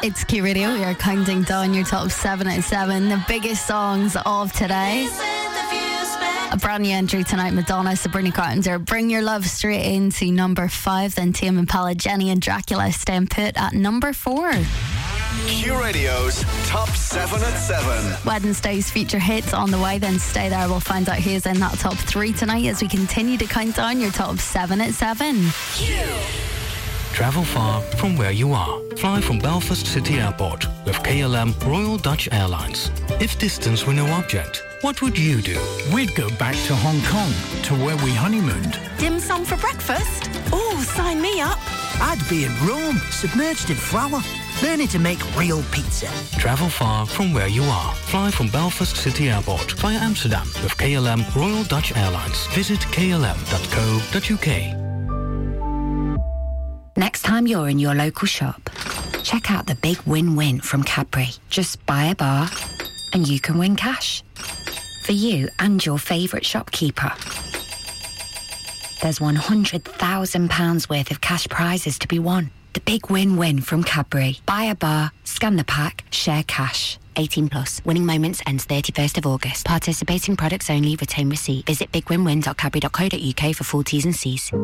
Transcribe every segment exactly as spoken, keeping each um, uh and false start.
It's Q Radio. We are counting down your top seven at seven, the biggest songs of today. A brand new entry tonight, Madonna, Sabrina Carpenter, Bring Your Love, straight into number five. Then Tame Impala, Jenny and Dracula staying put at number four. Q Radio's top seven at seven. Wednesday's feature hits on the way, then stay there. We'll find out who's in that top three tonight as we continue to count down your top seven at seven. Q. Travel far from where you are. Fly from Belfast City Airport with K L M Royal Dutch Airlines. If distance were no object, what would you do? We'd go back to Hong Kong, to where we honeymooned. Dim sum for breakfast? Oh, sign me up. I'd be in Rome, submerged in flour, learning to make real pizza. Travel far from where you are. Fly from Belfast City Airport via Amsterdam with K L M Royal Dutch Airlines. Visit k l m dot co dot u k. Next time you're in your local shop, check out the big win-win from Cadbury. Just buy a bar and you can win cash. For you and your favourite shopkeeper. There's one hundred thousand pounds worth of cash prizes to be won. The big win-win from Cadbury. Buy a bar, scan the pack, share cash. eighteen plus. Winning moments ends thirty-first of August. Participating products only. Retain receipt. Visit big win win dot cadbury dot co dot u k for full T's and C's.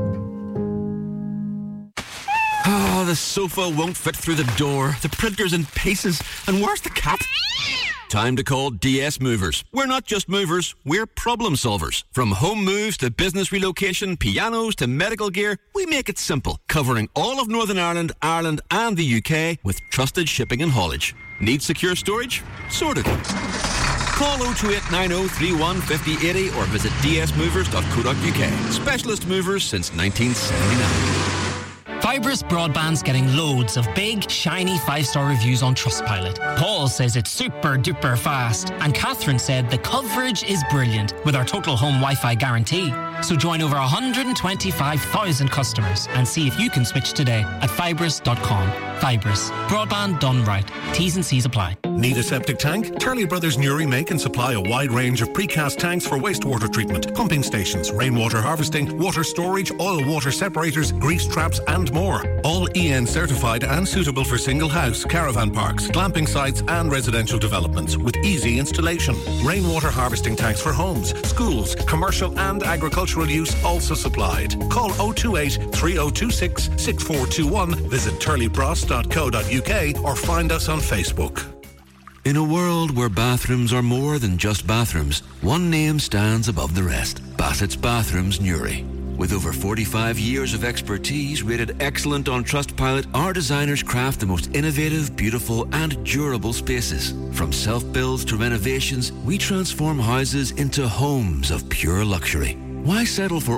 Oh, the sofa won't fit through the door. The printer's in pieces. And where's the cat? Time to call D S Movers. We're not just movers, we're problem solvers. From home moves to business relocation, pianos to medical gear, we make it simple, covering all of Northern Ireland, Ireland and the U K with trusted shipping and haulage. Need secure storage? Sorted. Call oh two eight nine oh three one five oh eight oh or visit d s movers dot co dot u k. Specialist movers since nineteen seventy-nine. Fibrous Broadband's getting loads of big, shiny five-star reviews on Trustpilot. Paul says it's super duper fast, and Catherine said the coverage is brilliant with our total home Wi-Fi guarantee. So join over one hundred twenty-five thousand customers and see if you can switch today at fibrous dot com. Fibrous. Broadband done right. T's and C's apply. Need a septic tank? Turley Brothers Newry make and supply a wide range of precast tanks for wastewater treatment, pumping stations, rainwater harvesting, water storage, oil water separators, grease traps and more. All E N certified and suitable for single house, caravan parks, glamping sites and residential developments with easy installation. Rainwater harvesting tanks for homes, schools, commercial and agricultural use also supplied. Call oh two eight, three oh two six, six four two one, visit turley bros dot co dot u k or find us on Facebook. In a world where bathrooms are more than just bathrooms, one name stands above the rest. Bassett's Bathrooms Newry. With over forty-five years of expertise rated excellent on Trustpilot, our designers craft the most innovative, beautiful and durable spaces. From self-builds to renovations, we transform houses into homes of pure luxury. Why settle for